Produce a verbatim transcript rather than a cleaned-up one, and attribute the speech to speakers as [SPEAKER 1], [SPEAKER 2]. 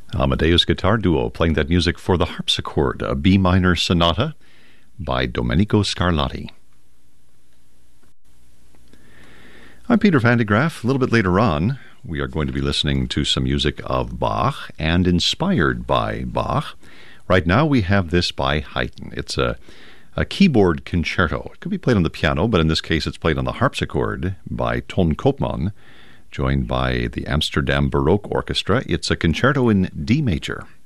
[SPEAKER 1] Amadeus Guitar Duo playing that music for the harpsichord, a B minor sonata by Domenico Scarlatti. I'm Peter Van de Graaff. A little bit later on, we are going to be listening to some music of Bach and inspired by Bach. Right now we have this by Haydn. It's a, a keyboard concerto. It could be played on the piano, but in this case it's played on the harpsichord by Ton Koopman, joined by the Amsterdam Baroque Orchestra. It's a concerto in D major.